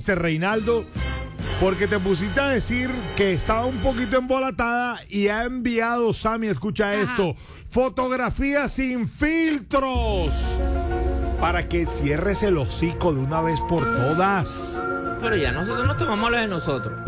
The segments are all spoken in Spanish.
triste, Reinaldo, porque te pusiste a decir que estaba un poquito embolatada y ha enviado, Sammy, escucha esto, fotografías sin filtros para que cierres el hocico de una vez por todas. Pero ya nosotros nos tomamos lo de nosotros.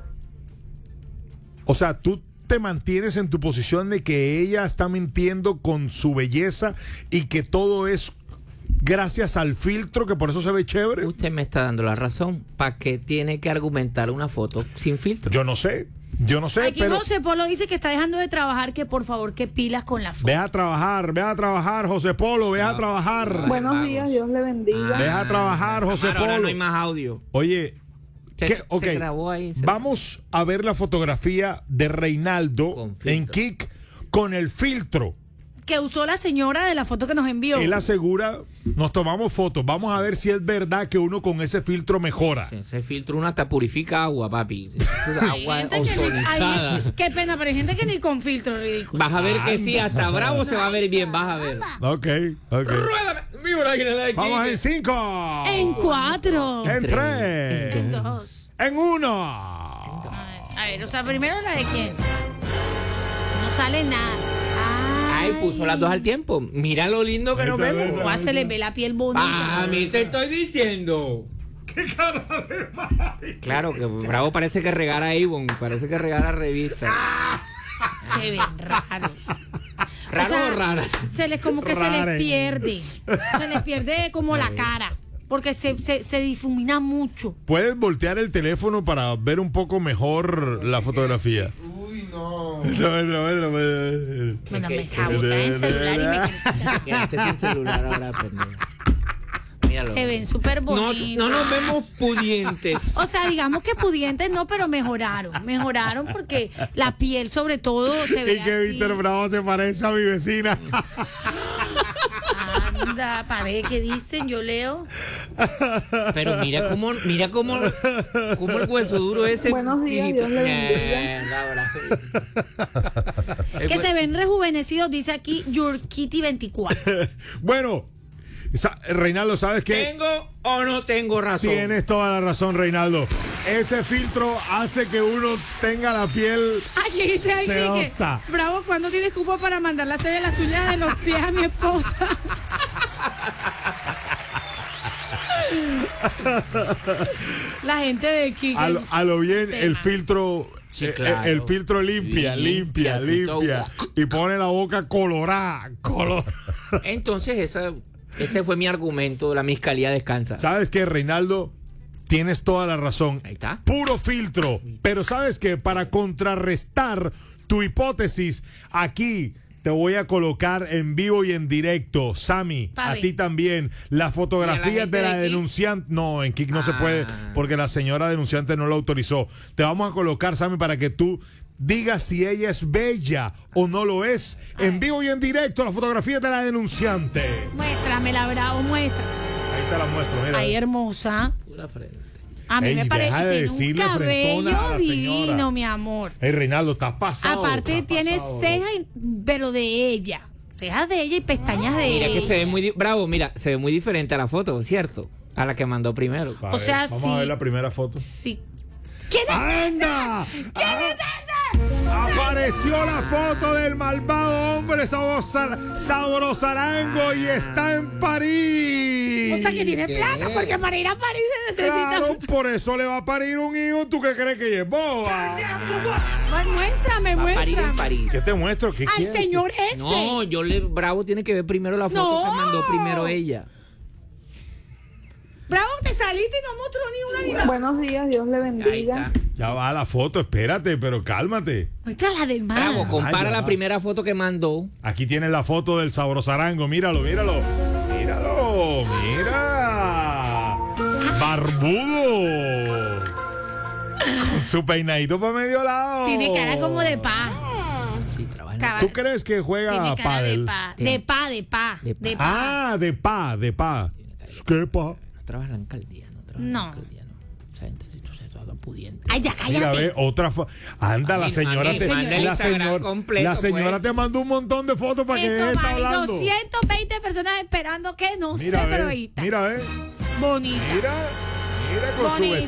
O sea, tú te mantienes en tu posición de que ella está mintiendo con su belleza y que todo es gracias al filtro, que por eso se ve chévere. Usted me está dando la razón. ¿Para qué tiene que argumentar una foto sin filtro? Yo no sé, Aquí pero José Polo dice que está dejando de trabajar, que por favor que pilas con la foto. ve a trabajar, José Polo, ve a trabajar. Buenos días, Dios le bendiga. Ve a trabajar, José Ahora Polo. no hay más audio. Oye, Se grabó ahí. vamos a ver la fotografía de Reinaldo Con filtro. en Kik con el filtro. Que usó la señora de la foto que nos envió. Él asegura, nos tomamos fotos, vamos a ver si es verdad que uno con ese filtro mejora. Ese filtro uno hasta purifica agua, papi. Eso es Hay agua gente que ni- ozonizada. hay- qué pena, pero hay gente que ni con filtro, ridículo. Vas a ver que sí, hasta Bravo se va a ver bien, vas a ver. Ok. Ruédame, mira que le Vamos en 5. En 4. En 3. En 2. En 1. A ver, o sea, primero la de quién. No sale nada. Ay, puso las dos al tiempo. Mira lo lindo que nos vemos. ¿Cómo se le ve la piel bonita? A mí te estoy diciendo. ¿Qué cara de madre? Claro que Bravo parece que regara Avon, parece que regara revista. Se ven raros. ¿Raros o raras? Se les como que se Rares. les pierde. Se les pierde como la cara. Porque se difumina mucho. ¿Puedes voltear el teléfono para ver un poco mejor la fotografía? Uy, no. Bueno, me sabotan el celular y me Quedaste sin celular ahora, pendejo. Míralo. se ven súper No, bonitos. no nos vemos pudientes. O sea, digamos que pudientes no, pero mejoraron. Mejoraron porque la piel sobre todo se ve Y que así. Víctor Bravo se parece a mi vecina. Anda, para ver qué dicen, yo leo. Pero mira cómo el hueso duro ese. Buenos días, Dios le bendiga. Que se ven rejuvenecidos, dice aquí Yurkiti 24. Bueno, Reinaldo, ¿sabes qué? ¿Tengo o no tengo razón? Tienes toda la razón, Reinaldo. Ese filtro hace que uno tenga la piel. Aquí dice aquí que Sedosa. Bravo, ¿cuándo tienes cupo para mandar la serie de las uñas de los pies a mi esposa? La gente de Kiki. A lo bien, el filtro. Sí, claro. El filtro limpia. Limpia. Y pone la boca colorada. Entonces ese fue mi argumento, la miscalía descansa. ¿Sabes qué, Reinaldo? Tienes toda la razón. Ahí está. Puro filtro. Pero ¿sabes qué? Para contrarrestar tu hipótesis, aquí te voy a colocar en vivo y en directo, Sammy, a ti también, las fotografías de la denunciante. No, en Kik no se puede porque la señora denunciante no lo autorizó. Te vamos a colocar, Sammy, para que tú digas si ella es bella o no lo es. En vivo y en directo, las fotografías de la denunciante. Muéstramela, Bravo, muestra. Ahí te la muestro, mira. Ay, hermosa. Pura frente. A mí Ey, me parece deja que de tiene un decirle frentona a cabello la divino, señora. mi amor. Hey, Reinaldo, estás pasado. Aparte estás tiene pasado, cejas, pero de ella. Cejas de ella y pestañas de Mira ella. que se ve muy Bravo, mira, se ve muy diferente a la foto, ¿cierto? A la que mandó primero. A O ver, sea, vamos sí. a ver la primera foto. Sí. ¿Quién es? ¡Anda! ¿Quién es esa? Apareció la foto del malvado hombre Sabrosarango y está en París. O sea, que tiene plata, porque para ir a París se necesita. Claro, por eso le va a parir un hijo. ¿Tú qué crees que es boba? Muéstrame, Va a parir en muéstrame. París. ¿Qué te muestro? ¿Qué Al quieres? señor ese. No, Bravo tiene que ver primero la foto No. que mandó primero ella. Bravo, te saliste y no mostró ni una ni nada. Buenos días, Dios le Ahí bendiga. está. Ya va la foto, espérate, pero cálmate. Muestra la del mar. Bravo, compara ya la va. primera foto que mandó. Aquí tienes la foto del Sabrosarango. Míralo. Mira. Barbudo. Con su peinadito para medio lado. Tiene cara como de paz. Sí, trabaja en la- Cabal. ¿Tú crees que juega Tiene cara de pádel? paz. De paz, de paz. De De paz. paz. Ah, de pa. ¿Qué pa? trabaja en la alcaldía, no trabaja en No. la alcaldía, no. Esa gente sí, tú sabes, toda pudiente. Ay, ya Mira, cállate. ve, otra anda, la Mami, señora mami, te manda el la Instagram señora, completo, la señora pues. te mandó un montón de fotos para que Eso, ella está Mari, hablando. 220 personas esperando que no sé, pero ahí está. Mira, ve. Bonita. Mira con su Bonita.